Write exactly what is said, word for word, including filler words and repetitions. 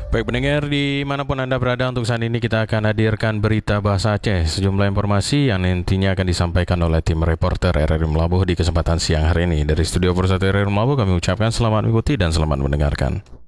Baik pendengar dimanapun Anda berada, untuk saat ini kita akan hadirkan berita bahasa Aceh. Sejumlah informasi yang nantinya akan disampaikan oleh tim reporter R R I Melabuh di kesempatan siang hari ini. Dari studio Persatu R R I Melabuh kami ucapkan selamat mengikuti dan selamat mendengarkan.